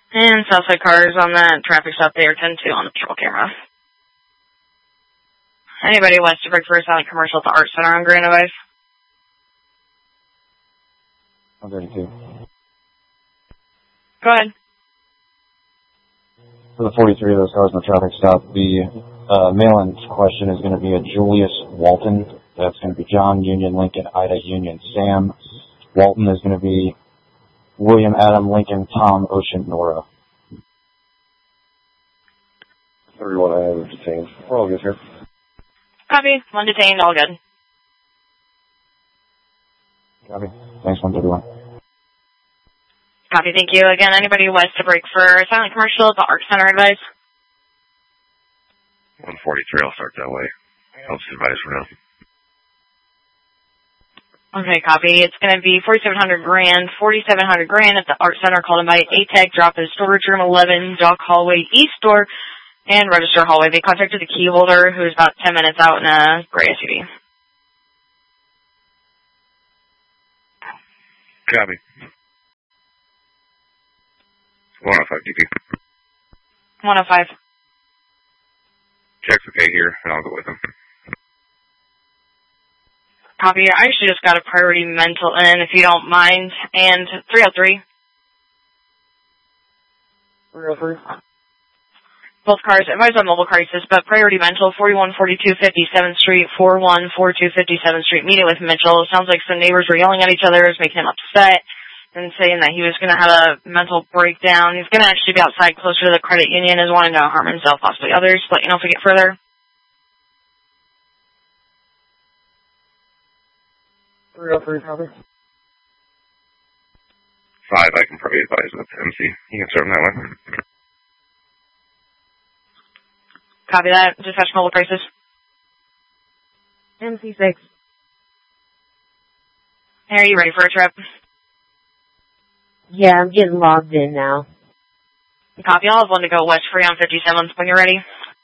And Southside cars on that traffic stop there, 10-2 on the patrol camera. Anybody wants to break for a silent commercial at the Art Center on Grand Advice? 132. Go ahead. For the 43 of those cars on the traffic stop, the mail-in question is going to be a Julius Walton. That's going to be John Union Lincoln Ida Union Sam. Walton is going to be William Adam Lincoln Tom Ocean Nora. 31 I have detained. We're all good here. Copy. 1 detained, all good. Copy. Thanks, 131. Copy, thank you. Again, anybody who wants to break for a silent commercial at the Art Center Advice? 143, I'll start that way. Helps advise for now. Okay, copy. It's going to be 4,700 grand, 4,700 grand at the Art Center. Call in by ATAG, drop in storage room 11, dock hallway, east door, and register hallway. They contacted the key holder, who's about 10 minutes out in a gray SUV. Copy. 105 DP. 105. Check's okay here, and I'll go with him. Copy. I actually just got a priority mental in, if you don't mind. And 303. 303. Both cars advise on mobile crisis, but priority mental, 4142 57th Street, 4142 57th Street. Meeting with Mitchell. Sounds like some neighbors were yelling at each other, it was making him upset, and saying that he was going to have a mental breakdown. He's going to actually be outside closer to the credit union, is wanting to harm himself, possibly others. Let you know if we get further. 303, copy. 5, I can probably advise with MC. You can start him that way. Copy that. Dispatch mobile crisis. MC6. Hey, are you ready for a trip? Yeah, I'm getting logged in now. Copy. I'll have one to go west for you on 57th when you're ready.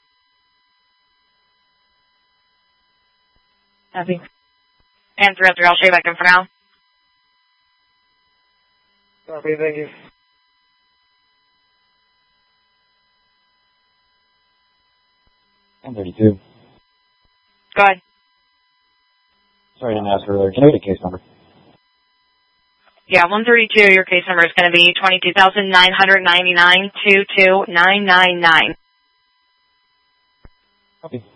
Copy. And 303, I'll show you back in for now. Copy, thank you. $132. Go ahead. Sorry I didn't ask earlier. Can I get a case number? Yeah, 132, your case number is going to be 22,999 22999. Copy.